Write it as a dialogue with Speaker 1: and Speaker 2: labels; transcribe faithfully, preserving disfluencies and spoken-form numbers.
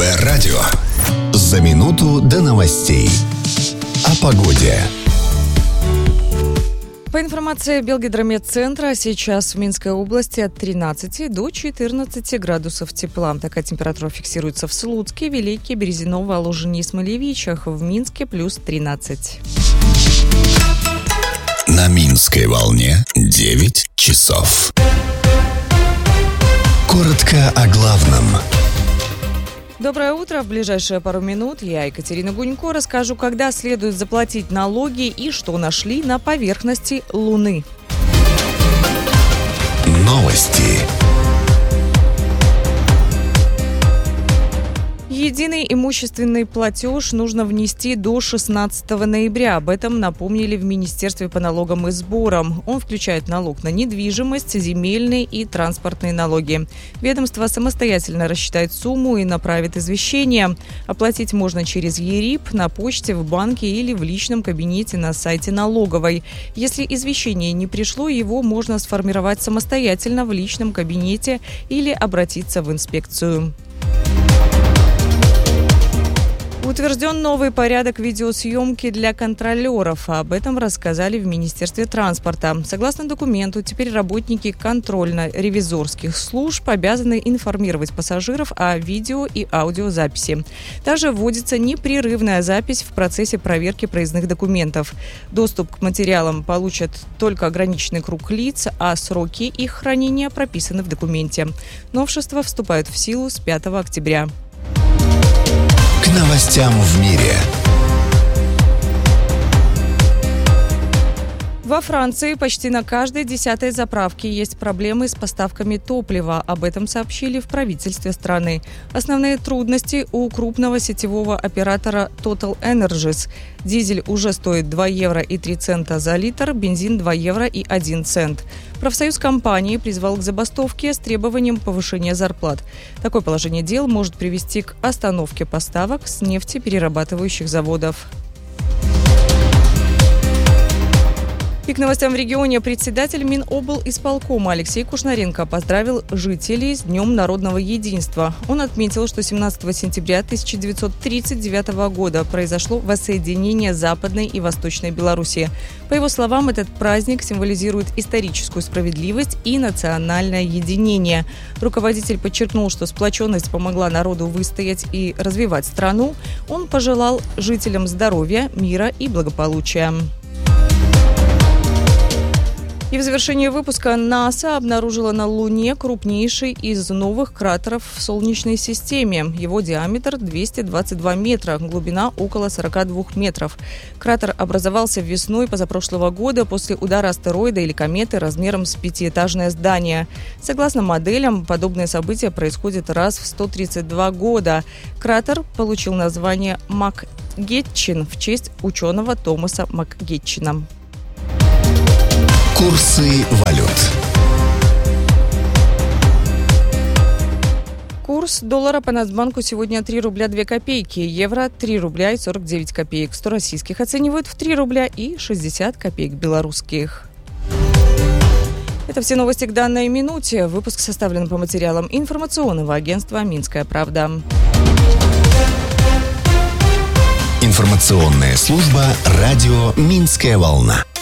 Speaker 1: ВВ-радио. За минуту до новостей. О погоде.
Speaker 2: По информации Белгидромедцентра, сейчас в Минской области от тринадцати до четырнадцати градусов тепла. Такая температура фиксируется в Слуцке, Велике, Березиново, Оложине и Смолевичах. В Минске плюс тринадцать.
Speaker 1: На Минской волне девять часов. Коротко о главном.
Speaker 2: Доброе утро. В ближайшие пару минут я, Екатерина Гунько, расскажу, когда следует заплатить налоги и что нашли на поверхности Луны.
Speaker 1: Новости.
Speaker 2: Единый имущественный платеж нужно внести до шестнадцатого ноября. Об этом напомнили в Министерстве по налогам и сборам. Он включает налог на недвижимость, земельные и транспортные налоги. Ведомство самостоятельно рассчитает сумму и направит извещение. Оплатить можно через ЕРИП, на почте, в банке или в личном кабинете на сайте налоговой. Если извещение не пришло, его можно сформировать самостоятельно в личном кабинете или обратиться в инспекцию. Утвержден новый порядок видеосъемки для контролеров. Об этом рассказали в Министерстве транспорта. Согласно документу, теперь работники контрольно-ревизорских служб обязаны информировать пассажиров о видео и аудиозаписи. Также вводится непрерывная запись в процессе проверки проездных документов. Доступ к материалам получат только ограниченный круг лиц, а сроки их хранения прописаны в документе. Новшества вступают в силу с пятого октября.
Speaker 1: К новостям в мире.
Speaker 2: Во Франции почти на каждой десятой заправке есть проблемы с поставками топлива. Об этом сообщили в правительстве страны. Основные трудности у крупного сетевого оператора Total Energies. Дизель уже стоит два евро и три цента за литр, бензин два евро и один цент. Профсоюз компании призвал к забастовке с требованием повышения зарплат. Такое положение дел может привести к остановке поставок с нефтеперерабатывающих заводов. И к новостям в регионе. Председатель Миноблисполкома Алексей Кушнаренко поздравил жителей с Днем народного единства. Он отметил, что семнадцатого сентября тысяча девятьсот тридцать девятого года произошло воссоединение Западной и Восточной Белоруссии. По его словам, этот праздник символизирует историческую справедливость и национальное единение. Руководитель подчеркнул, что сплоченность помогла народу выстоять и развивать страну. Он пожелал жителям здоровья, мира и благополучия. И в завершении выпуска НАСА обнаружила на Луне крупнейший из новых кратеров в Солнечной системе. Его диаметр двести двадцать два метра, глубина около сорок два метров. Кратер образовался весной позапрошлого года после удара астероида или кометы размером с пятиэтажное здание. Согласно моделям, подобные события происходят раз в сто тридцать два года. Кратер получил название МакГетчин в честь ученого Томаса МакГетчина.
Speaker 1: Курсы валют.
Speaker 2: Курс доллара по Нацбанку сегодня три рубля две копейки, евро три рубля и сорок девять копеек, сто российских оценивают в три рубля и шестьдесят копеек белорусских. Это все новости к данной минуте. Выпуск составлен по материалам информационного агентства «Минская правда».
Speaker 1: Информационная служба радио «Минская волна».